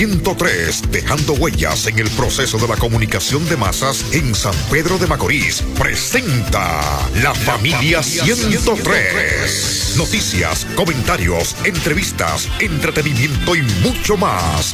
103, dejando huellas en el proceso de la comunicación de masas en San Pedro de Macorís, presenta La Familia 103. Noticias, comentarios, entrevistas, entretenimiento y mucho más.